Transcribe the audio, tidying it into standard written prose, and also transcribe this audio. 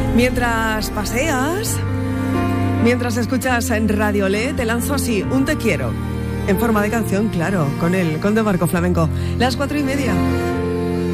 Mientras paseas, mientras escuchas en Radio Le, te lanzo así un te quiero. En forma de canción, claro, con el Conde Barco Flamenco. Las 4:30.